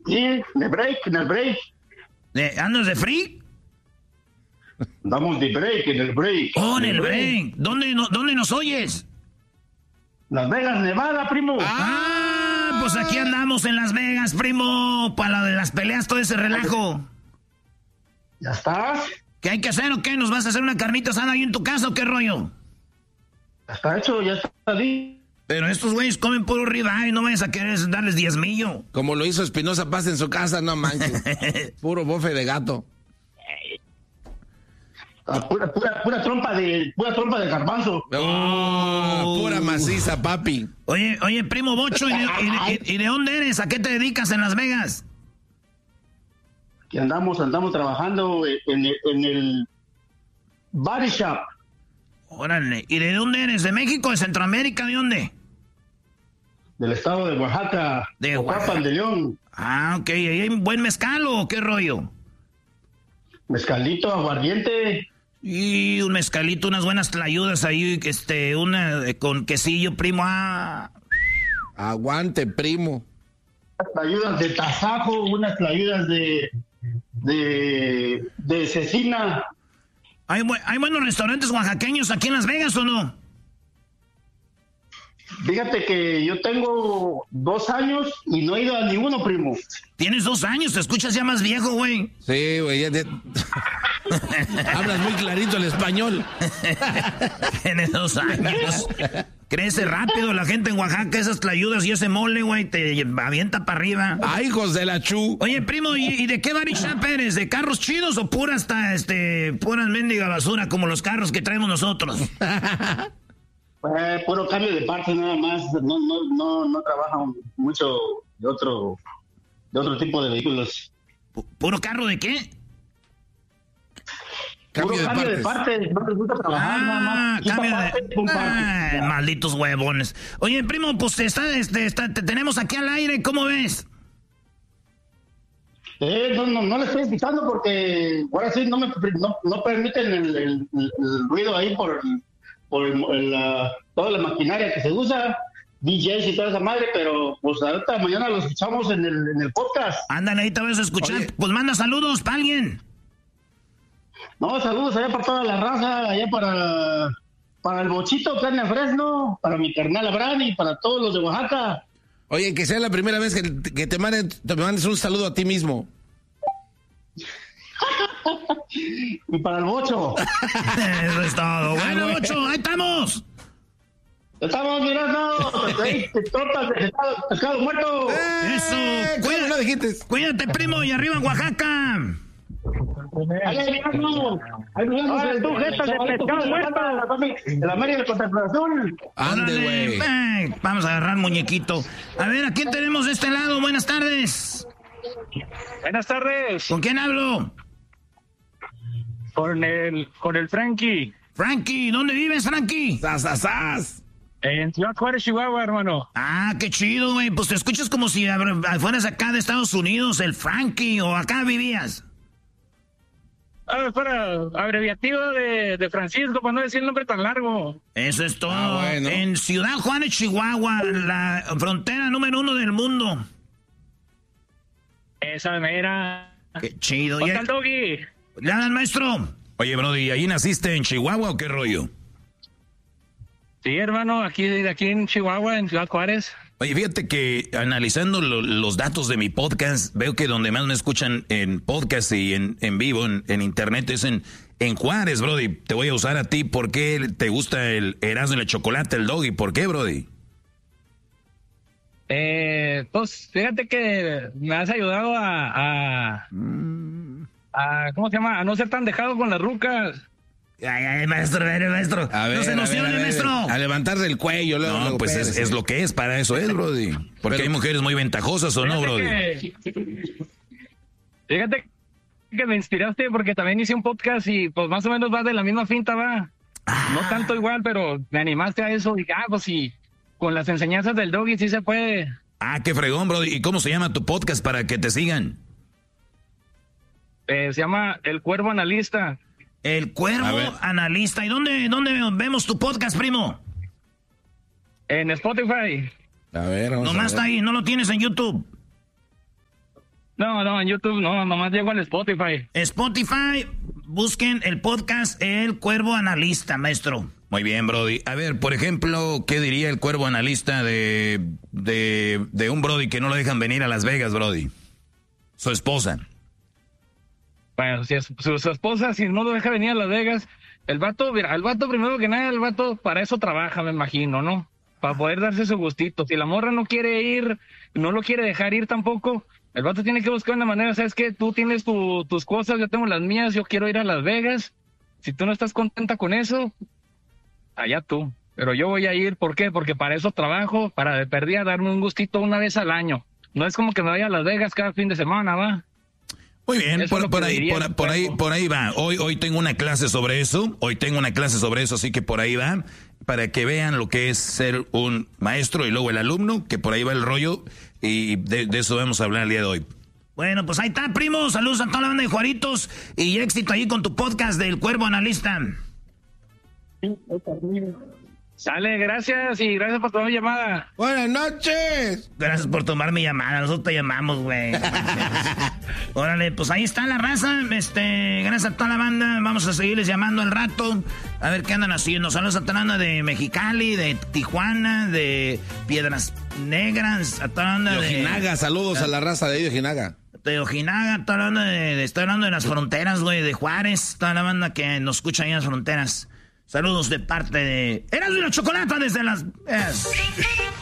Sí, en el break. ¿Andas de free? Andamos de break, en el break. Oh, en el break. ¿Dónde nos oyes? Las Vegas, Nevada, primo. Pues aquí andamos en Las Vegas, primo. Para lo de las peleas, todo ese relajo. ¿Ya estás? ¿Qué hay que hacer o qué? ¿Nos vas a hacer una carnita asada ahí en tu casa o qué rollo? Ya está hecho, ya está ahí. Pero estos güeyes comen puro ribeye, no vayas a querer darles 10 millo. Como lo hizo Espinosa Paz en su casa, no manches. Puro bofe de gato. Pura trompa de garbanzo. Pura maciza, papi. Oye, primo Bocho, ¿y de dónde eres? ¿A qué te dedicas en Las Vegas? Que andamos trabajando en el body shop. Órale, ¿y de dónde eres? ¿De México, de Centroamérica, de dónde? Del estado de Oaxaca. De Oaxaca, de León. Ok, ¿y hay buen mezcal o qué rollo? Mezcalito, aguardiente. Y un mezcalito, unas buenas tlayudas ahí, una con quesillo, primo. Aguante, primo. Unas tlayudas de tasajo, unas tlayudas de cecina. ¿Hay buenos restaurantes oaxaqueños aquí en Las Vegas o no? Fíjate que yo tengo 2 años y no he ido a ninguno, primo. Tienes 2 años, te escuchas ya más viejo, güey. Sí, güey. Hablas muy clarito el español. Tienes 2 años. Crece rápido la gente en Oaxaca, esas tlayudas y ese mole, güey, te avienta para arriba. ¡Ay, hijos de la chu! Oye, primo, ¿y de qué body shop eres? ¿De carros chidos o pura puras mendiga basura como los carros que traemos nosotros? Puro cambio de partes nada más. No trabajan mucho de otro tipo de vehículos. ¿Puro carro de qué? Cambio de partes. No les gusta trabajar nada más. Cambio de... malditos huevones. Oye, primo, pues te tenemos aquí al aire, ¿cómo ves? No le estoy escuchando porque ahora sí no permiten el ruido ahí por toda la maquinaria que se usa, DJs y toda esa madre, pero pues ahorita mañana lo escuchamos en el podcast. Ándale, ahí te vas a escuchar. Oye. Pues manda saludos para alguien. No, saludos allá para toda la raza, allá para el Bochito, carne a Fresno, para mi carnal Abraham y para todos los de Oaxaca. Oye, que sea la primera vez que te mandes un saludo a ti mismo. Y para el Bocho. Eso es todo. Bueno, Bocho, ahí estamos. Estamos mirando. Tortas de pescado muerto. Eso. Cuídate, primo, y arriba Oaxaca. Ahí tú, jetas de pescado muerto. La María de Contemplación. Ande, güey. Vamos a agarrar muñequito. A ver, ¿a quién tenemos de este lado? Buenas tardes. Buenas tardes. ¿Con quién hablo? Con el Frankie. Frankie, ¿dónde vives, Frankie? ¡Sas! En Ciudad Juárez, Chihuahua, hermano. Qué chido, güey. Pues te escuchas como si fueras acá de Estados Unidos, el Frankie, o acá vivías. Para abreviativo de Francisco, para no decir el nombre tan largo. Eso es todo. Bueno. En Ciudad Juárez, Chihuahua, la frontera número 1 del mundo. Esa mera. Qué chido. ¿Dónde está el Doggy? ¿Le hablan, maestro? Oye, Brody, ¿ahí naciste en Chihuahua o qué rollo? Sí, hermano, aquí en Chihuahua, en Ciudad Juárez. Oye, fíjate que analizando los datos de mi podcast, veo que donde más me escuchan en podcast y en vivo, en internet, es en Juárez, Brody. Te voy a usar a ti. ¿Por qué te gusta el Erasmo y la Chocolate, el Doggy? ¿Por qué, Brody? Pues fíjate que me has ayudado a ¿cómo se llama? A no ser tan dejado con las rucas. Ay, maestro. A ver, no se emocione, maestro. A levantarse el cuello. No, pues es lo que es, para eso es, Brody. Porque hay mujeres muy ventajosas, ¿o no, Brody? Fíjate que me inspiraste porque también hice un podcast y pues más o menos va de la misma finta, va. No tanto igual, pero me animaste a eso y pues sí, con las enseñanzas del Doggy sí se puede. Qué fregón, Brody. ¿Y cómo se llama tu podcast para que te sigan? Se llama El Cuervo Analista. El Cuervo Analista. ¿Y dónde vemos tu podcast, primo? En Spotify. A ver, vamos Nomás está ahí, no lo tienes en YouTube. No, en YouTube no, nomás llego al Spotify. Spotify, busquen el podcast El Cuervo Analista, maestro. Muy bien, Brody. A ver, por ejemplo, ¿qué diría el Cuervo Analista de un Brody que no lo dejan venir a Las Vegas, Brody? Su esposa. Bueno, si es su esposa, si no lo deja venir a Las Vegas, el vato primero que nada, el vato para eso trabaja, me imagino, ¿no? Para poder darse su gustito. Si la morra no quiere ir, no lo quiere dejar ir tampoco, el vato tiene que buscar una manera. ¿Sabes qué? Tú tienes tus cosas, yo tengo las mías, yo quiero ir a Las Vegas. Si tú no estás contenta con eso, allá tú. Pero yo voy a ir, ¿por qué? Porque para eso trabajo, para de perdida darme un gustito una vez al año. No es como que me vaya a Las Vegas cada fin de semana, ¿va? Muy bien, por ahí va. Hoy tengo una clase sobre eso. Así que por ahí va. Para que vean lo que es ser un maestro y luego el alumno, que por ahí va el rollo. Y de eso vamos a hablar el día de hoy. Bueno, pues ahí está, primo. Saludos a toda la banda de Juaritos. Y éxito ahí con tu podcast del Cuervo Analista. Sale, gracias y gracias por tomar mi llamada. Buenas noches. Gracias por tomar mi llamada, nosotros te llamamos, güey. Órale, pues ahí está la raza, gracias a toda la banda, vamos a seguirles llamando al rato, a ver qué andan haciendo. Saludos a toda la banda de Mexicali, de Tijuana, de Piedras Negras, a toda la banda de Ojinaga, saludos a la raza de Ojinaga. De Ojinaga, toda la banda estoy hablando de las fronteras, güey, de Juárez, toda la banda que nos escucha ahí en las fronteras. Saludos de parte de Erasmo y la Chocolata desde las...